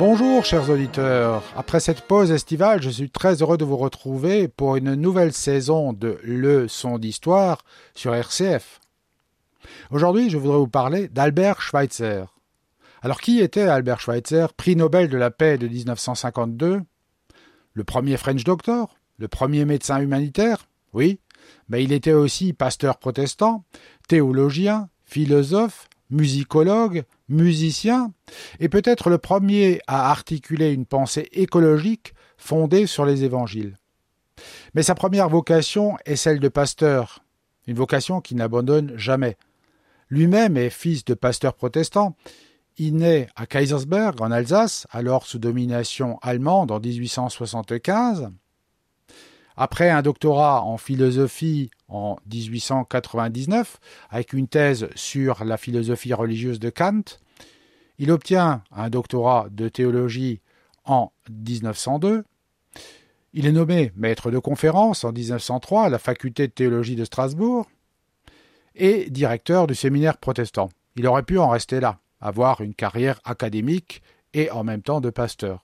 Bonjour chers auditeurs, après cette pause estivale, je suis très heureux de vous retrouver pour une nouvelle saison de Leçons d'histoire sur RCF. Aujourd'hui, je voudrais vous parler d'Albert Schweitzer. Alors qui était Albert Schweitzer, prix Nobel de la paix de 1952? Le premier French Doctor? Le premier médecin humanitaire? Oui, mais il était aussi pasteur protestant, théologien, philosophe, musicologue, musicien, et peut-être le premier à articuler une pensée écologique fondée sur les évangiles. Mais sa première vocation est celle de pasteur, une vocation qu'il n'abandonne jamais. Lui-même est fils de pasteur protestant. Il naît à Kaysersberg, en Alsace, alors sous domination allemande en 1875. Après un doctorat en philosophie en 1899, avec une thèse sur la philosophie religieuse de Kant, il obtient un doctorat de théologie en 1902. Il est nommé maître de conférence en 1903 à la faculté de théologie de Strasbourg et directeur du séminaire protestant. Il aurait pu en rester là, avoir une carrière académique et en même temps de pasteur.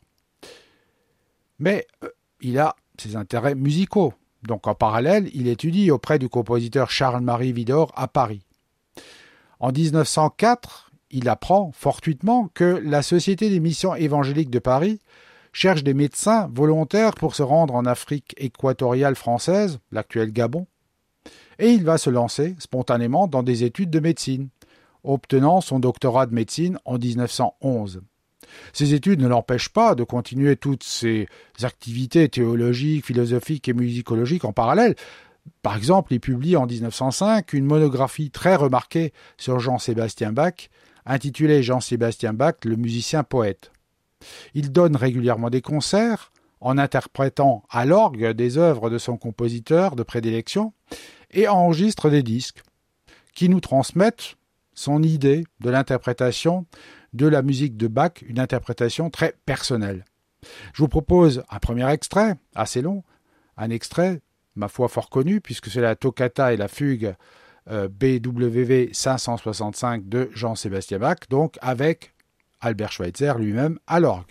Mais il a ses intérêts musicaux. Donc en parallèle, il étudie auprès du compositeur Charles-Marie Widor à Paris. En 1904, il apprend fortuitement que la Société des missions évangéliques de Paris cherche des médecins volontaires pour se rendre en Afrique équatoriale française, l'actuel Gabon, et il va se lancer spontanément dans des études de médecine, obtenant son doctorat de médecine en 1911. Ces études ne l'empêchent pas de continuer toutes ses activités théologiques, philosophiques et musicologiques en parallèle. Par exemple, il publie en 1905 une monographie très remarquée sur Jean-Sébastien Bach, intitulée Jean-Sébastien Bach, le musicien-poète. Il donne régulièrement des concerts en interprétant à l'orgue des œuvres de son compositeur de prédilection et enregistre des disques qui nous transmettent son idée de l'interprétation de la musique de Bach, une interprétation très personnelle. Je vous propose un premier extrait, assez long, un extrait, ma foi, fort connu, puisque c'est la toccata et la fugue BWV 565 de Jean-Sébastien Bach, donc avec Albert Schweitzer lui-même à l'orgue.